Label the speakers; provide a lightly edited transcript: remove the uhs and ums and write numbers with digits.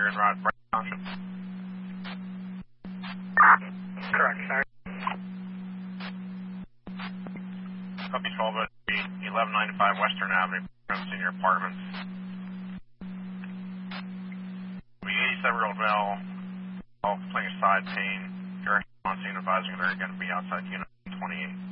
Speaker 1: you're in Brighton Township?
Speaker 2: Correct, sir.
Speaker 1: Copy 12 at 1195 Western Avenue, Senior Apartments. The 87-year-old male, all complaining of side pain. You're on scene advising they're going to be outside unit 28.